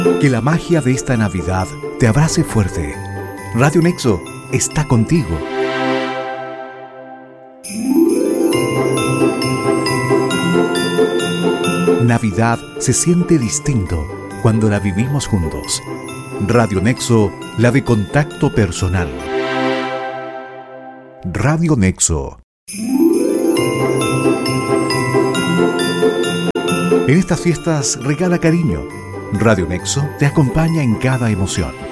Que la magia de esta Navidad te abrace fuerte. Radio Nexo está contigo. Navidad se siente distinto cuando la vivimos juntos. Radio Nexo, la de contacto personal. Radio Nexo. En estas fiestas regala cariño. Radio Nexo te acompaña en cada emoción.